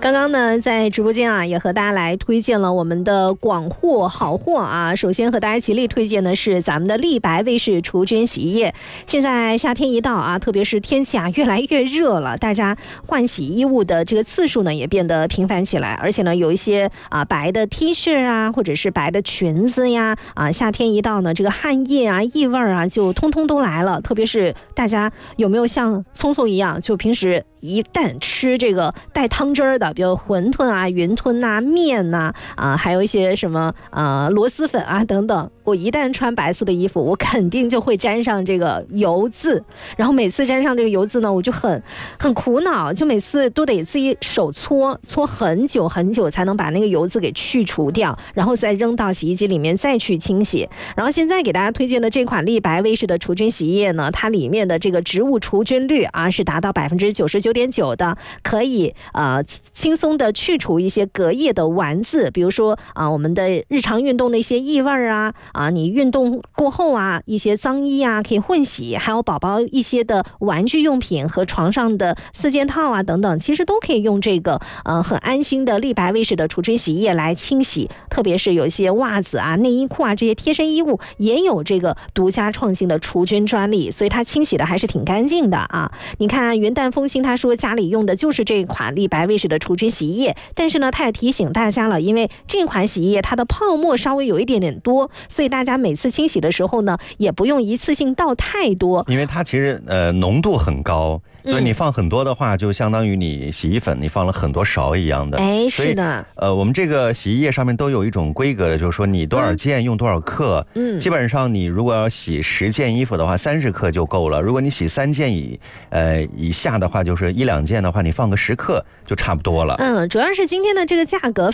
刚刚呢，在直播间啊，也和大家来推荐了我们的广货好货啊。首先和大家极力推荐的是咱们的立白卫士除菌洗衣液。现在夏天一到啊，特别是天气啊越来越热了，大家换洗衣物的这个次数呢也变得频繁起来，而且呢有一些白的 T 恤啊，或者是白的裙子呀夏天一到呢，这个汗液啊、异味啊就通通都来了。特别是大家有没有像聪聪一样，就平时一旦吃这个带汤汁儿的，比如馄饨啊、云吞啊、面呐还有一些什么螺蛳粉啊等等，我一旦穿白色的衣服，我肯定就会沾上这个油渍，然后每次沾上这个油渍呢，我就很苦恼，就每次都得自己手搓很久很久才能把那个油渍给去除掉，然后再扔到洗衣机里面再去清洗。然后现在给大家推荐的这款立白卫士的除菌洗衣液呢，它里面的这个植物除菌率是达到99.9%的，可以轻松的去除一些隔夜的丸子，比如说我们的日常运动的一些异味你运动过后一些脏衣可以混洗，还有宝宝一些的玩具用品和床上的4件套等等，其实都可以用这个很安心的立白卫士的除菌洗衣液来清洗。特别是有一些袜子内衣裤这些贴身衣物也有这个独家创新的除菌专利，所以它清洗的还是挺干净的你看云淡风轻他说家里用的就是这款立白卫士的除菌洗衣液，但是呢他也提醒大家了，因为这款洗衣液它的泡沫稍微有一点点多，所以大家每次清洗的时候呢也不用一次性倒太多， 因为它其实浓度很高，所以你放很多的话就相当于你洗衣粉你放了很多勺一样的。 是的。 我们这个洗衣液上面都有一种规格的，就是说你多少件用多少克。基本上你如果要洗10件衣服的话30克就够了，如果你洗3件以下的话，就是1-2件的话，你放个10克就差不多了。 主要是今天的这个价格